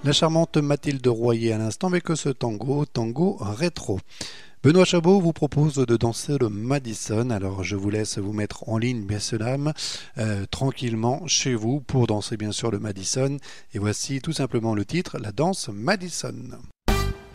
La charmante Mathilde Royer à l'instant avec ce tango rétro. Benoît Chabot vous propose de danser le Madison. Alors je vous laisse vous mettre en ligne, messieurs dames, tranquillement chez vous pour danser bien sûr le Madison. Et voici tout simplement le titre, la danse Madison.